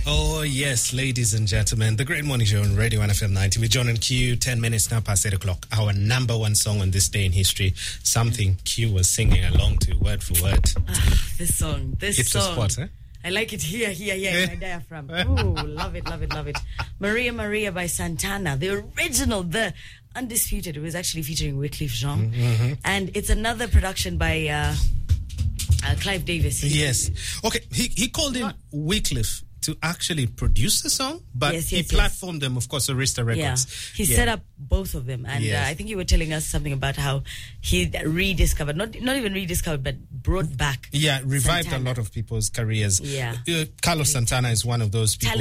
Oh, yes, ladies and gentlemen, the Great Morning Show on Radio 1FM 90 with John and Q, 10 minutes now past 8 o'clock. Our number one song on this day in history, something Q was singing along to, word for word. This song. It's a spot, eh? I like it here, in my diaphragm. Ooh, love it. Maria Maria by Santana, the original, the undisputed. It was actually featuring Wyclef Jean. Mm-hmm. And it's another production by Clive Davis. Yes. Okay, he called in Wyclef to actually produce the song, but he platformed them, of course, Arista Records. Yeah. He set up both of them. And I think you were telling us something about how he rediscovered, not even rediscovered, but brought back. Yeah, revived Santana. A lot of people's careers. Yeah. Carlos Santana is one of those people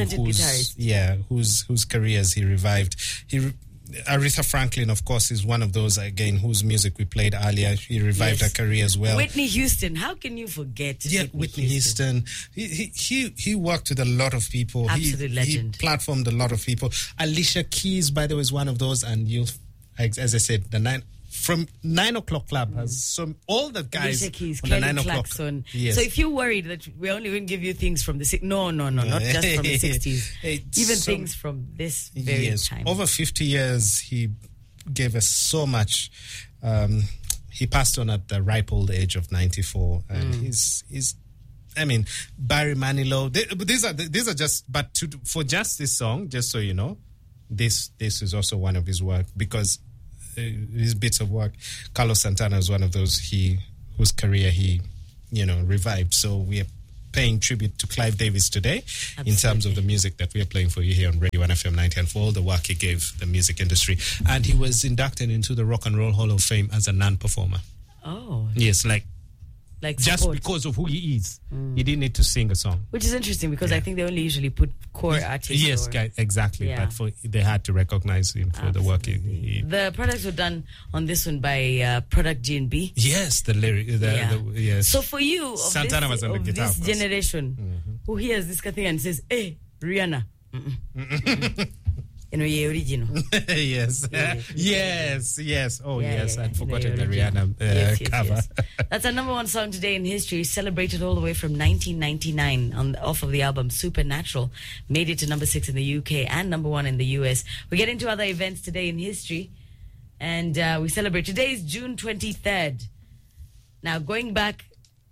whose careers he revived. Aretha Franklin, of course, is one of those, again, whose music we played earlier. He revived her career as well. Whitney Houston, how can you forget? Yeah, Whitney Houston. He worked with a lot of people. Absolute legend. He platformed a lot of people. Alicia Keys, by the way, is one of those. And as I said, from 9 o'clock club has all the guys Alicia Keys, on Kelly the 9 o'clock. Yes. So if you're worried that we're only going to give you things from the not just from the 60s, even things from this very time. Over 50 years, he gave us so much. He passed on at the ripe old age of 94, and he's. I mean, Barry Manilow. These are just. But for just this song, just so you know, this is also one of his work because. His bits of work. Carlos Santana is one of those whose career he revived. So we are paying tribute to Clive Davis today. Absolutely. In terms of the music that we are playing for you here on Radio 1FM 90 and for all the work he gave the music industry. And he was inducted into the Rock and Roll Hall of Fame as a non-performer. Oh. Yes, like just support. because of who he is. He didn't need to sing a song. Which is interesting because I think they only usually put core artists. Yes, exactly. Yeah. But they had to recognize him for the work he The products were done on this one by Product G&B. Yes, the lyric. Yes. So for you, Santana was on the guitar, this generation, who hears this thing and says, hey, Rihanna. Original. Yes. Yes. Oh, yes. I'd forgotten the Rihanna cover. Yes. That's our number one song today in history. Celebrated all the way from 1999 off of the album Supernatural. Made it to number 6 in the UK and number 1 in the US. We get into other events today in history. And we celebrate. Today is June 23rd. Now, going back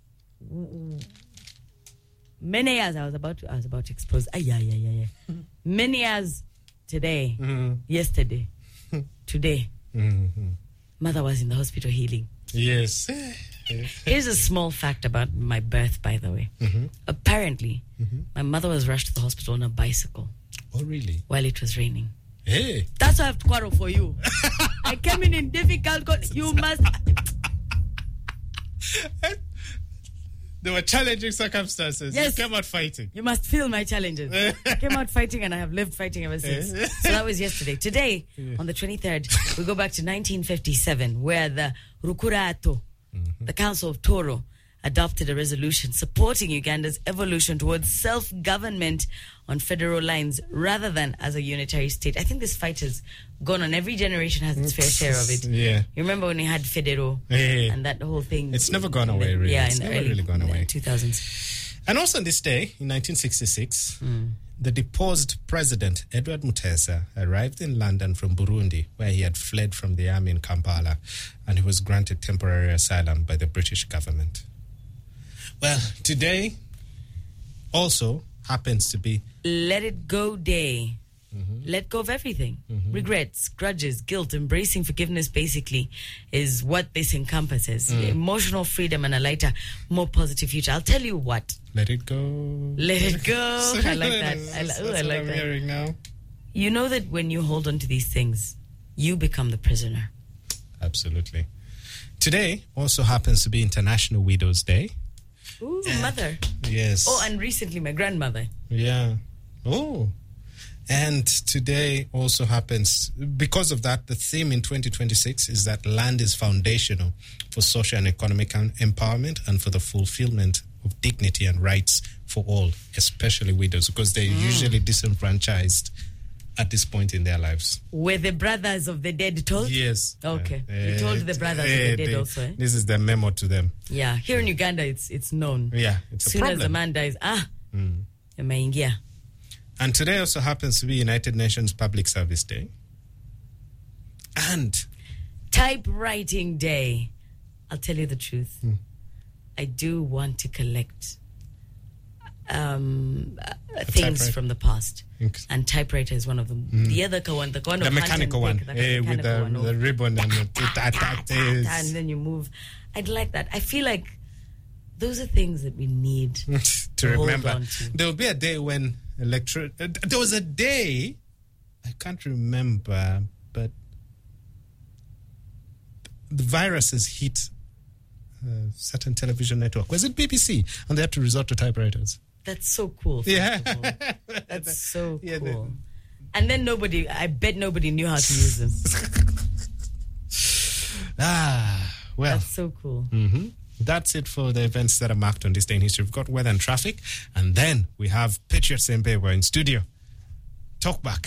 many years, I was about to expose. Many years. Today, yesterday, today, mother was in the hospital healing. Yes. Here's a small fact about my birth, by the way. Apparently, my mother was rushed to the hospital on a bicycle. Oh, really? While it was raining. Hey. That's why I have to quarrel for you. I came in difficult. You must. There were challenging circumstances. Yes. You came out fighting. You must feel my challenges. I came out fighting and I have lived fighting ever since. So that was yesterday. Today, on the 23rd, we go back to 1957, where the Rukurato, the Council of Toro, adopted a resolution supporting Uganda's evolution towards self-government on federal lines rather than as a unitary state. I think this fight has gone on. Every generation has its fair share of it. Yeah. You remember when we had Federo and that whole thing? It's never gone away, really. Yeah, it's never really gone away. 2000s. And also on this day, in 1966, the deposed president, Edward Mutesa, arrived in London from Burundi, where he had fled from the army in Kampala, and he was granted temporary asylum by the British government. Well, today also happens to be Let It Go Day. Let go of everything. Regrets, grudges, guilt, embracing forgiveness basically is what this encompasses. Emotional freedom and a lighter, more positive future. I'll tell you what. Let it go. Let it go. I like that. I like that. Hearing now. You know that when you hold on to these things, you become the prisoner. Absolutely. Today also happens to be International Widows Day. Ooh, mother. Yes. Oh, and recently my grandmother. Yeah. Oh. And today also happens, because of that, the theme in 2026 is that land is foundational for social and economic empowerment and for the fulfillment of dignity and rights for all, especially widows, because they're usually disenfranchised at this point in their lives. Were the brothers of the dead told? Yes. Okay. You told the brothers of the dead also, eh? This is the memo to them. Yeah. Here in Uganda, it's known. Yeah. It's Soon a problem. As the man dies, umeingia. And today also happens to be United Nations Public Service Day. And Typewriting Day. I'll tell you the truth. I do want to collect things from the past. And typewriter is one of them. The other one, the mechanical one. With the ribbon and and then you move. I'd like that. I feel like those are things that we need to remember. Hold on to. There will be a day when there was a day, I can't remember, but the viruses hit a certain television network. Was it BBC? And they had to resort to typewriters. That's so cool. Yeah. That's so cool. And then I bet nobody knew how to use them. Well. That's so cool. Mm-hmm. That's it for the events that are marked on this day in history. We've got weather and traffic, and then we have Patriot Sembewa in studio. Talk back.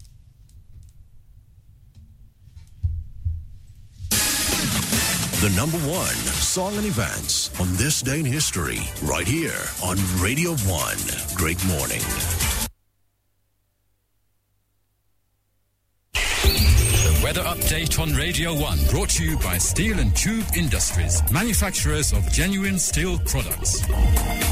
The number one song and events on this day in history, right here on Radio 1. Great morning. The weather update on Radio 1, brought to you by Steel and Tube Industries, manufacturers of genuine steel products.